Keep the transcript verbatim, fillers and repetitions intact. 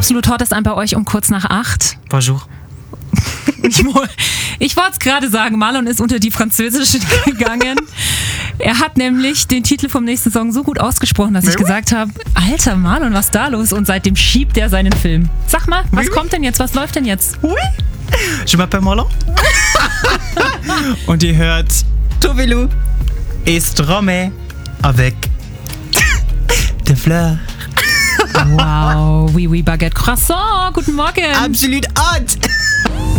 Absolut Hot ist ein bei euch um kurz nach acht. Bonjour. Ich, ich wollte es gerade sagen, Marlon ist unter die Französische gegangen. Er hat nämlich den Titel vom nächsten Song so gut ausgesprochen, dass ich gesagt habe, Alter Marlon, was ist da los? Und seitdem schiebt er seinen Film. Sag mal, was Oui. kommt denn jetzt? Was läuft denn jetzt? Oui. Je m'appelle Marlon. Und ihr hört Tovelou et Stromae avec de Fleurs. Wow, oui, oui, Baguette Croissant, guten Morgen. Absolut hot.